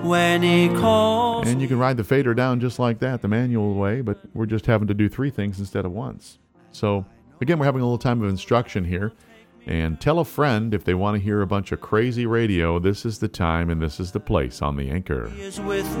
when he calls. And you can ride the fader down just like that, the manual way, but we're just having to do 3 things instead of once. So, again, we're having a little time of instruction here. And tell a friend if they want to hear a bunch of crazy radio, this is the time and this is the place on the Anchor. He is with